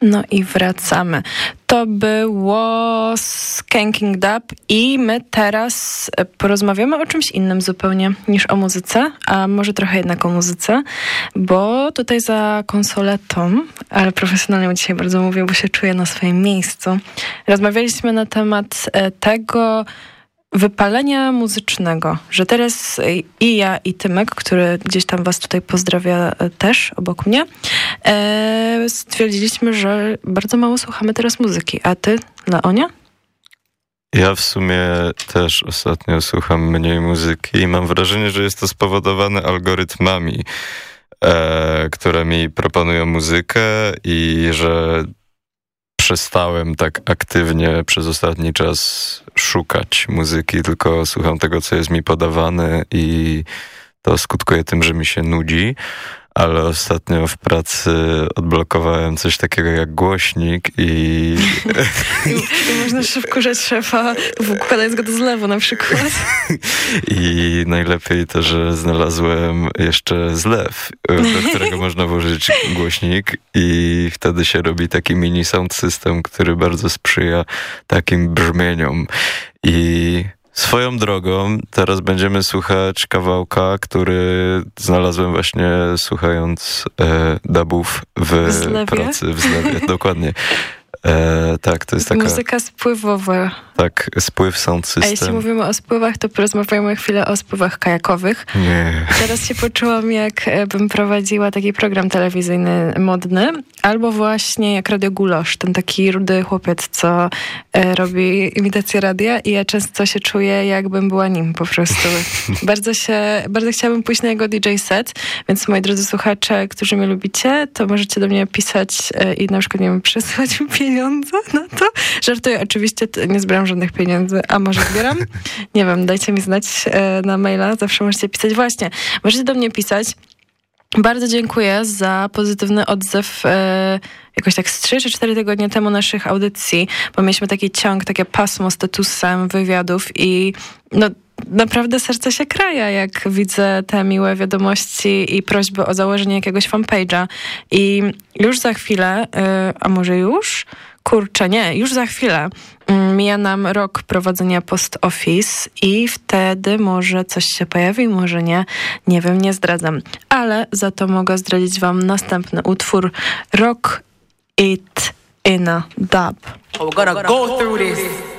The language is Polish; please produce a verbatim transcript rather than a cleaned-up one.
No i wracamy. To było Skanking Dub i my teraz porozmawiamy o czymś innym zupełnie niż o muzyce, a może trochę jednak o muzyce, bo tutaj za konsoletą, ale profesjonalnie dzisiaj bardzo mówię, bo się czuję na swoim miejscu, rozmawialiśmy na temat tego, wypalenia muzycznego, że teraz i ja, i Tymek, który gdzieś tam was tutaj pozdrawia też obok mnie, e, stwierdziliśmy, że bardzo mało słuchamy teraz muzyki. A ty, Leonie? Ja w sumie też ostatnio słucham mniej muzyki i mam wrażenie, że jest to spowodowane algorytmami, e, które mi proponują muzykę i że przestałem tak aktywnie przez ostatni czas szukać muzyki, tylko słucham tego, co jest mi podawane i to skutkuje tym, że mi się nudzi, ale ostatnio w pracy odblokowałem coś takiego jak głośnik i... I, i można wkurzać szefa, układając go do zlewu na przykład. I najlepiej to, że znalazłem jeszcze zlew, do którego można włożyć głośnik i wtedy się robi taki mini sound system, który bardzo sprzyja takim brzmieniom. I... Swoją drogą, teraz będziemy słuchać kawałka, który znalazłem właśnie słuchając e, dubów w Zlewie? pracy w Zlewie. Dokładnie. E, tak, to jest taka... Muzyka spływowa. Tak, spływ sound system. A jeśli mówimy o spływach, to porozmawiamy chwilę o spływach kajakowych. Nie. Teraz się poczułam, jak bym prowadziła taki program telewizyjny modny, albo właśnie jak Radio Gulosz, ten taki rudy chłopiec, co e, robi imitację radia i ja często się czuję, jakbym była nim po prostu. bardzo się, bardzo chciałabym pójść na jego D J set, więc moi drodzy słuchacze, którzy mnie lubicie, to możecie do mnie pisać e, i na przykład, nie wiem, przysłać mi pieniądze na to. Żartuję, oczywiście nie zbieram żadnych pieniędzy, a może zbieram? Nie wiem, dajcie mi znać e, na maila, zawsze możecie pisać. Właśnie, możecie do mnie pisać. Bardzo dziękuję za pozytywny odzew e, jakoś tak z trzy czy cztery tygodnie temu naszych audycji, bo mieliśmy taki ciąg, takie pasmo z Tytusem wywiadów i no naprawdę serce się kraja, jak widzę te miłe wiadomości i prośby o założenie jakiegoś fanpage'a. I już za chwilę, e, a może już? Kurczę, nie, już za chwilę mija nam rok prowadzenia Post Office i wtedy może coś się pojawi, może nie, nie wiem, nie zdradzam. Ale za to mogę zdradzić wam następny utwór Rock It in a Dub. We're gonna go through this.